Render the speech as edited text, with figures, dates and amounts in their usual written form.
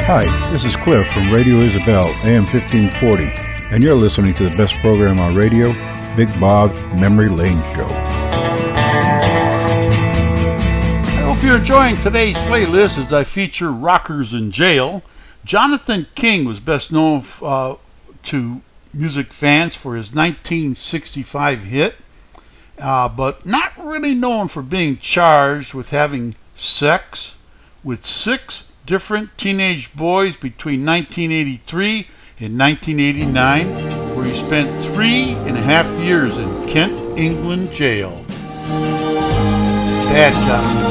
Hi, this is Cliff from Radio Isabel, AM 1540, and you're listening to the best program on radio, Big Bob's Memory Lane Show. I hope you're enjoying today's playlist as I feature rockers in jail. Jonathan King was best known to music fans for his 1965 hit, but not really known for being charged with having sex with 6 different teenage boys between 1983 and 1989, where he spent 3.5 years in Kent, England jail. Bad Jonathan